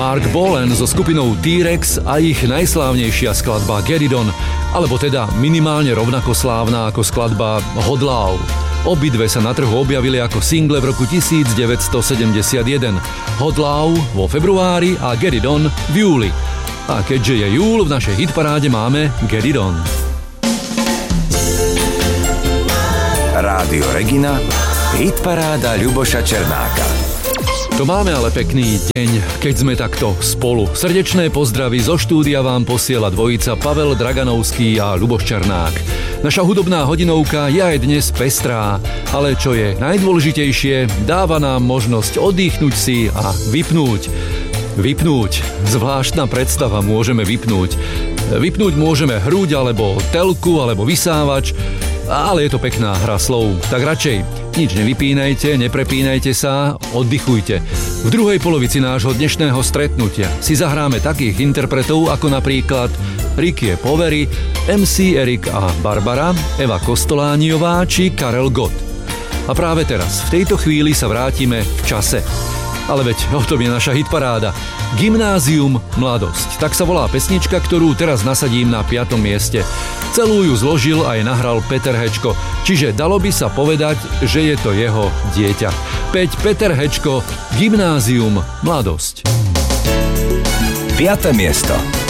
Mark Bolan so skupinou T-Rex a ich najslávnejšia skladba Get It On, alebo teda minimálne rovnako slávna ako skladba Hot Love. Obidve sa na trhu objavili ako single v roku 1971. Hot Love vo februári a Get It On v júli. A keďže je júl, v našej hitparáde máme Get It On. Rádio Regina, hitparáda Ľuboša Černáka. To máme ale pekný deň, keď sme takto spolu. Srdečné pozdravy zo štúdia vám posiela dvojica Pavel Draganovský a Ľuboš Černák. Naša hudobná hodinovka je aj dnes pestrá, ale čo je najdôležitejšie, dáva nám možnosť oddychnúť si a vypnúť. Vypnúť. Zvláštna predstava, môžeme vypnúť. Vypnúť môžeme hruď, alebo telku, alebo vysávač, ale je to pekná hra slov. Tak radšej nič nevypínajte, neprepínajte sa, oddychujte. V druhej polovici nášho dnešného stretnutia si zahráme takých interpretov ako napríklad Rikie Poveri, MC Erik a Barbara, Eva Kostolániová či Karel Gott. A práve teraz, v tejto chvíli sa vrátime v čase. Ale veď o tom je naša hitparáda. Gymnázium Mladosť. Tak sa volá pesnička, ktorú teraz nasadím na 5. mieste. Celú ju zložil aj nahral Peter Hečko, čiže dalo by sa povedať, že je to jeho dieťa. Peter Hečko, Gymnázium Mladosť. 5. miesto.